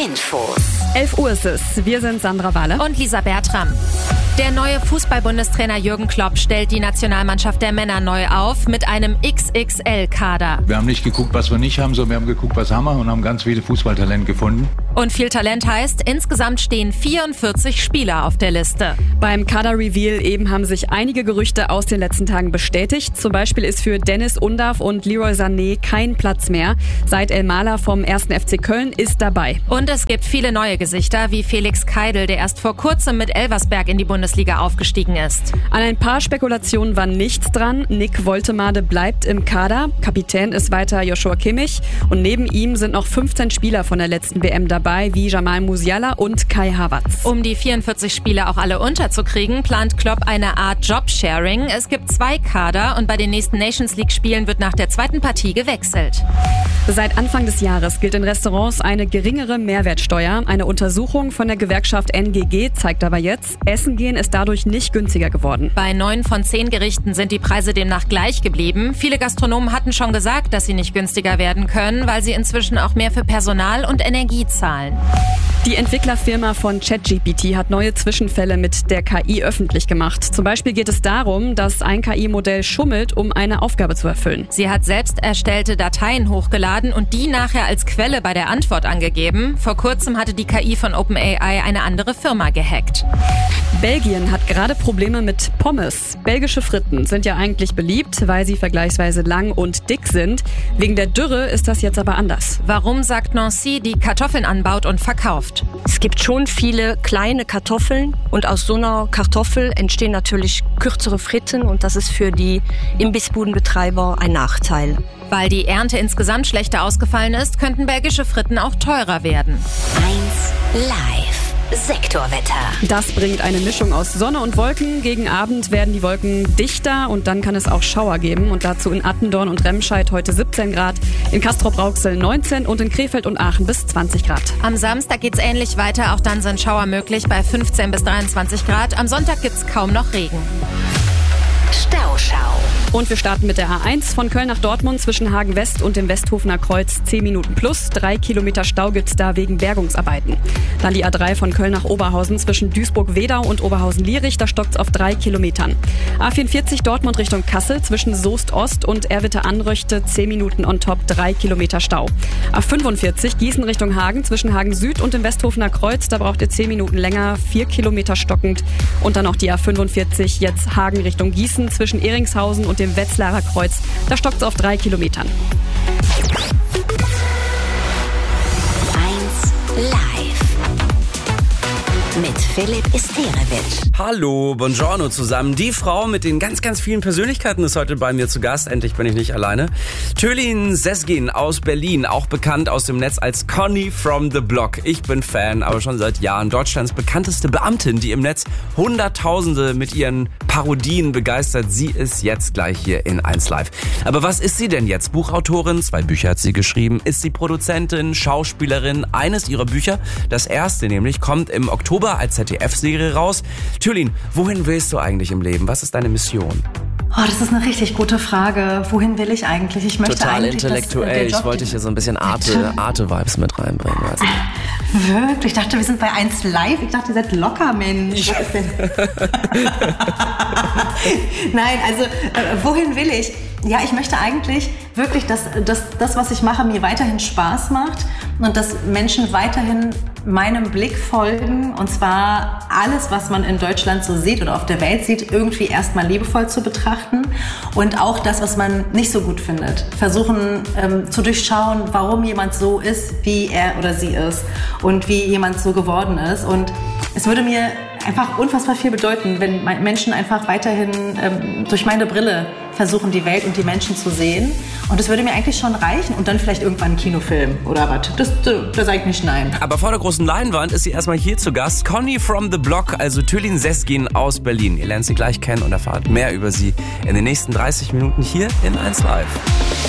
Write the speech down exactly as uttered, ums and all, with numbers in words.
Infos. elf Uhr ist es. Wir sind Sandra Walle und Lisa Bertram. Der neue Fußball-Bundestrainer Jürgen Klopp stellt die Nationalmannschaft der Männer neu auf mit einem X X L-Kader. Wir haben nicht geguckt, was wir nicht haben, sondern wir haben geguckt, was haben wir und haben ganz viele Fußballtalent gefunden. Und viel Talent heißt, insgesamt stehen vierundvierzig Spieler auf der Liste. Beim Kader-Reveal eben haben sich einige Gerüchte aus den letzten Tagen bestätigt. Zum Beispiel ist für Dennis Undav und Leroy Sané kein Platz mehr. Said El-Mala vom ersten F C Köln ist dabei. Und es gibt viele neue Gesichter, wie Felix Keidel, der erst vor kurzem mit Elversberg in die Bundesliga aufgestiegen ist. An ein paar Spekulationen war nichts dran. Nick Woltemade bleibt im Kader. Kapitän ist weiter Joshua Kimmich. Und neben ihm sind noch fünfzehn Spieler von der letzten W M dabei, wie Jamal Musiala und Kai Havertz. Um die vierundvierzig Spieler auch alle unterzukriegen, plant Klopp eine Art Jobsharing. Es gibt zwei Kader und bei den nächsten Nations League Spielen wird nach der zweiten Partie gewechselt. Seit Anfang des Jahres gilt in Restaurants eine geringere Mehrwertsteuer. Eine Untersuchung von der Gewerkschaft N G G zeigt aber jetzt, Essen gehen ist dadurch nicht günstiger geworden. Bei neun von zehn Gerichten sind die Preise demnach gleich geblieben. Viele Gastronomen hatten schon gesagt, dass sie nicht günstiger werden können, weil sie inzwischen auch mehr für Personal und Energie zahlen. Die Entwicklerfirma von ChatGPT hat neue Zwischenfälle mit der K I öffentlich gemacht. Zum Beispiel geht es darum, dass ein K I-Modell schummelt, um eine Aufgabe zu erfüllen. Sie hat selbst erstellte Dateien hochgeladen und die nachher als Quelle bei der Antwort angegeben. Vor kurzem hatte die K I von OpenAI eine andere Firma gehackt. Belgien hat gerade Probleme mit Pommes. Belgische Fritten sind ja eigentlich beliebt, weil sie vergleichsweise lang und dick sind. Wegen der Dürre ist das jetzt aber anders. Warum, sagt Nancy, die Kartoffeln anbaut und verkauft? Es gibt schon viele kleine Kartoffeln und aus so einer Kartoffel entstehen natürlich kürzere Fritten und das ist für die Imbissbudenbetreiber ein Nachteil. Weil die Ernte insgesamt schlechter ausgefallen ist, könnten belgische Fritten auch teurer werden. eins Live. Sektorwetter. Das bringt eine Mischung aus Sonne und Wolken. Gegen Abend werden die Wolken dichter und dann kann es auch Schauer geben. Und dazu in Attendorn und Remscheid heute siebzehn Grad, in Castrop-Rauxel neunzehn und in Krefeld und Aachen bis zwanzig Grad. Am Samstag geht's ähnlich weiter, auch dann sind Schauer möglich bei fünfzehn bis dreiundzwanzig Grad. Am Sonntag gibt's kaum noch Regen. Stauschau. Und wir starten mit der A eins von Köln nach Dortmund zwischen Hagen West und dem Westhofener Kreuz zehn Minuten plus. Drei Kilometer Stau gibt's da wegen Bergungsarbeiten. Dann die A drei von Köln nach Oberhausen zwischen Duisburg-Wedau und Oberhausen-Lierich. Da stockt's auf drei Kilometern. A vierundvierzig Dortmund Richtung Kassel zwischen Soest Ost und Erwitte-Anröchte zehn Minuten on top, drei Kilometer Stau. A fünfundvierzig Gießen Richtung Hagen zwischen Hagen Süd und dem Westhofener Kreuz. Da braucht ihr zehn Minuten länger, vier Kilometer stockend. Und dann noch die A fünfundvierzig jetzt Hagen Richtung Gießen zwischen Eringshausen und dem Wetzlarer Kreuz. Da stockt's auf drei Kilometern. eins Live. Mit Philipp Isterewitsch. Hallo, buongiorno zusammen. Die Frau mit den ganz, ganz vielen Persönlichkeiten ist heute bei mir zu Gast. Endlich bin ich nicht alleine. Tülin Sezgin aus Berlin, auch bekannt aus dem Netz als Conny from the Block. Ich bin Fan, aber schon seit Jahren. Deutschlands bekannteste Beamtin, die im Netz Hunderttausende mit ihren Parodien begeistert. Sie ist jetzt gleich hier in eins Live. Aber was ist sie denn jetzt? Buchautorin, zwei Bücher hat sie geschrieben. Ist sie Produzentin, Schauspielerin? Eines ihrer Bücher, das erste nämlich, kommt im Oktober als Z D F-Serie raus. Tülin, wohin willst du eigentlich im Leben? Was ist deine Mission? Oh, das ist eine richtig gute Frage. Wohin will ich eigentlich? Ich möchte Total eigentlich, intellektuell. Dass, äh, ich wollte hier so ein bisschen Arte, Arte-Vibes mit reinbringen. Weißt du? Wirklich? Ich dachte, wir sind bei eins Live. Ich dachte, ihr seid locker, Mensch. Was ist denn? Nein, also äh, wohin will ich? Ja, ich möchte eigentlich wirklich, dass, dass das, was ich mache, mir weiterhin Spaß macht und dass Menschen weiterhin meinem Blick folgen, und zwar alles, was man in Deutschland so sieht oder auf der Welt sieht, irgendwie erstmal liebevoll zu betrachten und auch das, was man nicht so gut findet, versuchen ähm, zu durchschauen, warum jemand so ist, wie er oder sie ist und wie jemand so geworden ist. Und es würde mir einfach unfassbar viel bedeuten, wenn Menschen einfach weiterhin ähm, durch meine Brille versuchen, die Welt und die Menschen zu sehen. Und das würde mir eigentlich schon reichen. Und dann vielleicht irgendwann ein Kinofilm oder was. Das, da sage ich nicht nein. Aber vor der großen Leinwand ist sie erstmal hier zu Gast. Conny from the Block, also Tülin Sezgin aus Berlin. Ihr lernt sie gleich kennen und erfahrt mehr über sie in den nächsten dreißig Minuten hier in eins Live.